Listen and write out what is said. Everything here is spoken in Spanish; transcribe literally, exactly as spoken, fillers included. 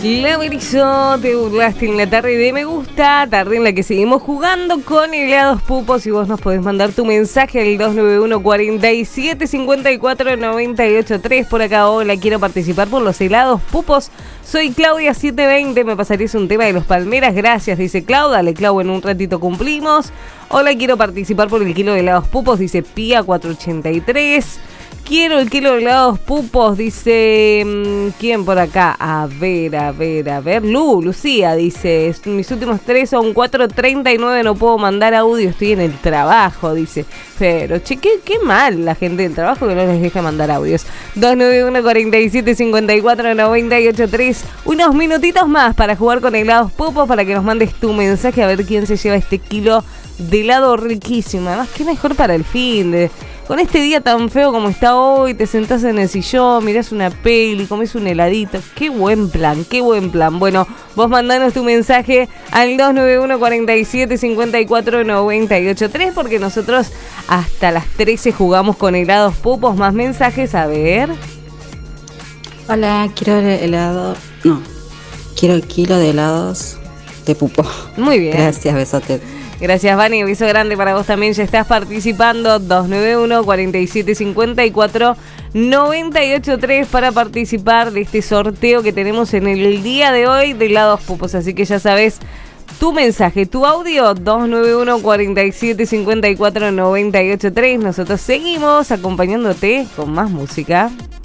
La Berizó, te burlaste en la tarde de Me Gusta, tarde en la que seguimos jugando con helados pupos, y vos nos podés mandar tu mensaje al dos nueve uno, cuatro siete, cinco cuatro, nueve ocho tres. Por acá, hola, quiero participar por los helados pupos. Soy Claudia setecientos veinte, me pasarías un tema de los Palmeras, gracias, dice Clau. Dale, Clau, en un ratito cumplimos. Hola, quiero participar por el kilo de helados pupos, dice Pía cuatrocientos ochenta y tres. Quiero el kilo de helados pupos, dice... ¿Quién por acá? A ver, a ver, a ver. Lu, Lucía, dice... Mis últimos tres son cuatro treinta y nueve, no puedo mandar audio, estoy en el trabajo, dice. Pero, che, qué, qué mal la gente del trabajo que no les deja mandar audios. dos nueve uno, cuatro siete, cinco cuatro, nueve ocho tres. Unos minutitos más para jugar con helados pupos, para que nos mandes tu mensaje a ver quién se lleva este kilo de helado riquísimo. Además, qué mejor para el fin de... Con este día tan feo como está hoy, te sentás en el sillón, mirás una peli, comés un heladito. Qué buen plan, qué buen plan. Bueno, vos mandanos tu mensaje al dos nueve uno, cuatro siete, cinco cuatro, nueve ocho tres, porque nosotros hasta las trece jugamos con helados pupos. Más mensajes, a ver. Hola, quiero el helado... No, quiero el kilo de helados de pupo. Muy bien. Gracias, besote. Gracias, Vani, beso grande para vos también, ya estás participando. Dos nueve uno, cuatro siete, cinco cuatro, nueve ocho tres para participar de este sorteo que tenemos en el día de hoy de helados pupos. Así que ya sabes, tu mensaje, tu audio, dos nueve uno, cuatro siete, cinco cuatro, nueve ocho tres. Nosotros seguimos acompañándote con más música.